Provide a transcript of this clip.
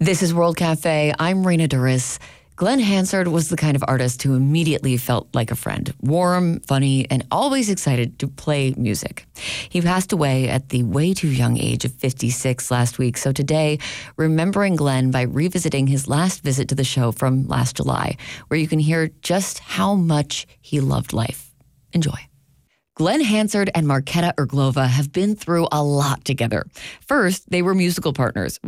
This is World Cafe. I'm Raina Duris. Glenn Hansard was the kind of artist who immediately felt like a friend, warm, funny, and always excited to play music. He passed away at the way too young age of 56 last week, so today, remembering Glenn by revisiting his last visit to the show from last July, where you can hear just how much he loved life. Enjoy. Glenn Hansard and Marketa Irglova have been through a lot together. First, they were musical partners,